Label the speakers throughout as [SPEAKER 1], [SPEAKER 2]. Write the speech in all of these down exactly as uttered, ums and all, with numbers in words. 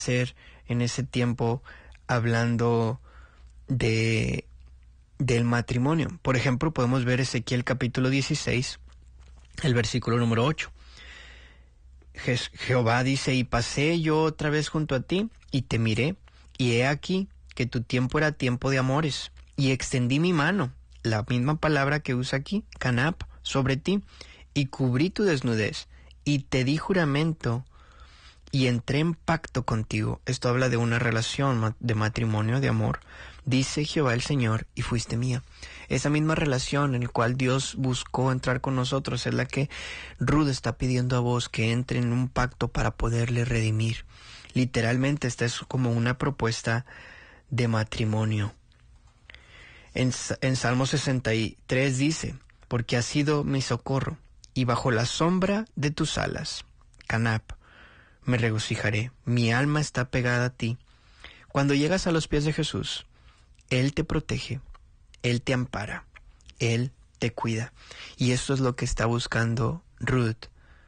[SPEAKER 1] ser en ese tiempo hablando de del matrimonio. Por ejemplo, podemos ver Ezequiel capítulo dieciséis, el versículo número ocho. Je- Jehová dice, y pasé yo otra vez junto a ti, y te miré, y he aquí que tu tiempo era tiempo de amores, y extendí mi mano, la misma palabra que usa aquí, canap, sobre ti, y cubrí tu desnudez, y te di juramento, y entré en pacto contigo. Esto habla de una relación de matrimonio, de amor. Dice Jehová el Señor, y fuiste mía. Esa misma relación en la cual Dios buscó entrar con nosotros es la que Ruth está pidiendo a vos, que entre en un pacto para poderle redimir. Literalmente esta es como una propuesta de matrimonio. En, en Salmo sesenta y tres dice, porque has sido mi socorro, y bajo la sombra de tus alas, canap, me regocijaré, mi alma está pegada a ti. Cuando llegas a los pies de Jesús, Él te protege, Él te ampara, Él te cuida. Y esto es lo que está buscando Ruth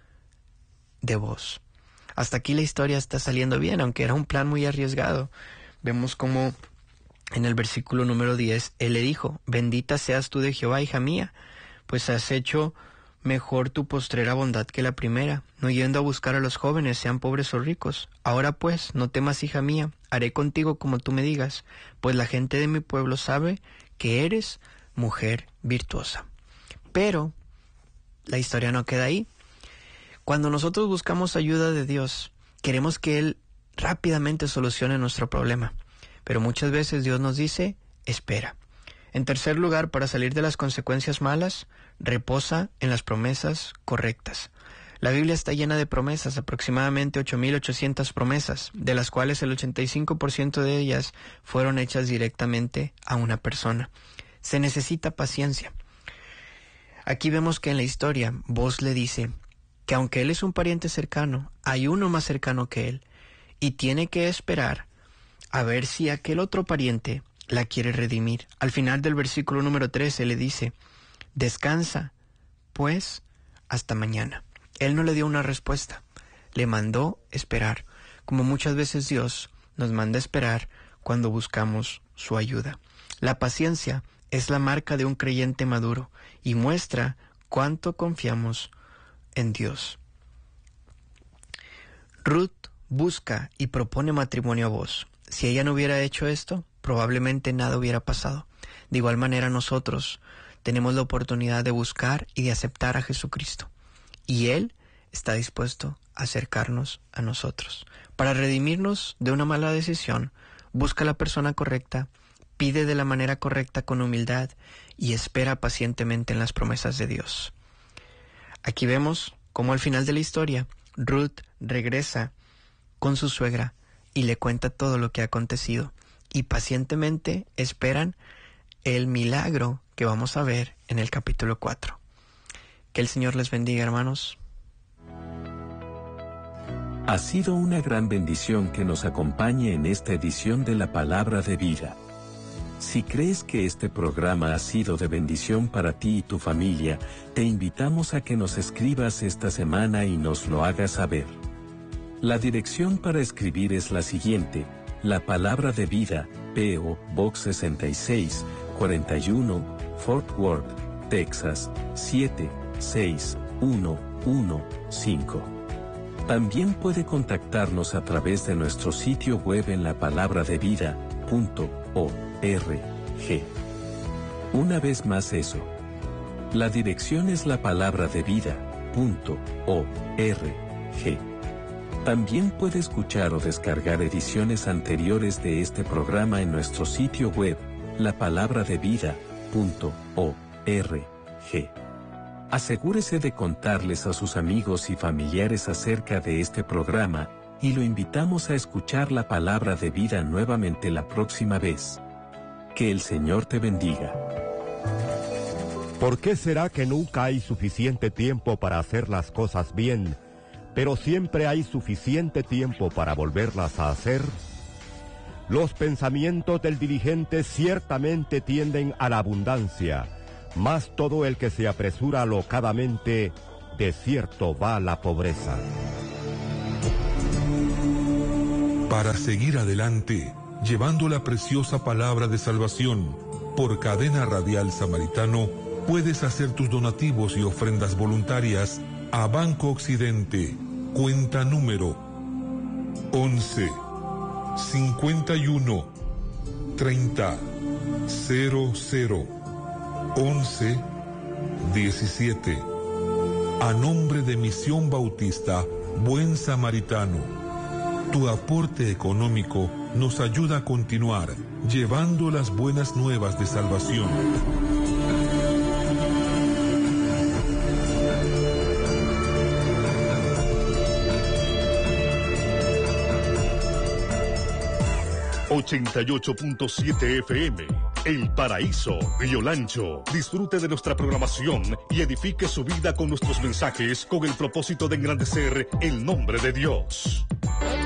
[SPEAKER 1] de vos. Hasta aquí la historia está saliendo bien, aunque era un plan muy arriesgado. Vemos como en el versículo número diez, Él le dijo, bendita seas tú de Jehová, hija mía, pues has hecho mejor tu postrera bondad que la primera, no yendo a buscar a los jóvenes, sean pobres o ricos. Ahora pues, no temas, hija mía, haré contigo como tú me digas, pues la gente de mi pueblo sabe que eres mujer virtuosa. Pero la historia no queda ahí. Cuando nosotros buscamos ayuda de Dios, queremos que Él rápidamente solucione nuestro problema. Pero muchas veces Dios nos dice, espera. En tercer lugar, para salir de las consecuencias malas, reposa en las promesas correctas. La Biblia está llena de promesas, aproximadamente ocho mil ochocientas promesas, de las cuales el ochenta y cinco por ciento de ellas fueron hechas directamente a una persona. Se necesita paciencia. Aquí vemos que en la historia, Boaz le dice que aunque él es un pariente cercano, hay uno más cercano que él, y tiene que esperar a ver si aquel otro pariente la quiere redimir. Al final del versículo número trece le dice, descansa, pues, hasta mañana. Él no le dio una respuesta, le mandó esperar, como muchas veces Dios nos manda esperar cuando buscamos su ayuda. La paciencia es la marca de un creyente maduro y muestra cuánto confiamos en Dios. Ruth busca y propone matrimonio a vos. Si ella no hubiera hecho esto, probablemente nada hubiera pasado. De igual manera nosotros tenemos la oportunidad de buscar y de aceptar a Jesucristo. Y Él está dispuesto a acercarnos a nosotros. Para redimirnos de una mala decisión, busca a la persona correcta, pide de la manera correcta con humildad y espera pacientemente en las promesas de Dios. Aquí vemos cómo al final de la historia, Ruth regresa con su suegra y le cuenta todo lo que ha acontecido. Y pacientemente esperan el milagro que vamos a ver en el capítulo cuatro. Que el Señor les bendiga, hermanos.
[SPEAKER 2] Ha sido una gran bendición que nos acompañe en esta edición de la Palabra de Vida. Si crees que este programa ha sido de bendición para ti y tu familia, te invitamos a que nos escribas esta semana y nos lo hagas saber. La dirección para escribir es la siguiente: La Palabra de Vida, P O Box sesenta y seis, cuarenta y uno, Fort Worth, Texas, siete seis uno uno cinco. También puede contactarnos a través de nuestro sitio web en la palabra de vida punto org. Una vez más eso. La dirección es la palabra de vida punto org. También puede escuchar o descargar ediciones anteriores de este programa en nuestro sitio web, la palabra de vida punto org. Asegúrese de contarles a sus amigos y familiares acerca de este programa, y lo invitamos a escuchar la palabra de vida nuevamente la próxima vez. Que el Señor te bendiga.
[SPEAKER 3] ¿Por qué será que nunca hay suficiente tiempo para hacer las cosas bien, pero siempre hay suficiente tiempo para volverlas a hacer? Los pensamientos del diligente ciertamente tienden a la abundancia, mas todo el que se apresura alocadamente, de cierto va a la pobreza.
[SPEAKER 4] Para seguir adelante, llevando la preciosa palabra de salvación, por Cadena Radial Samaritano, puedes hacer tus donativos y ofrendas voluntarias a Banco Occidente, cuenta número once, cincuenta y uno, treinta, cero cero, once, diecisiete. A nombre de Misión Bautista Buen Samaritano, tu aporte económico nos ayuda a continuar llevando las buenas nuevas de salvación.
[SPEAKER 5] ochenta y ocho punto siete F M, El Paraíso, Río Lancho. Disfrute de nuestra programación y edifique su vida con nuestros mensajes con el propósito de engrandecer el nombre de Dios.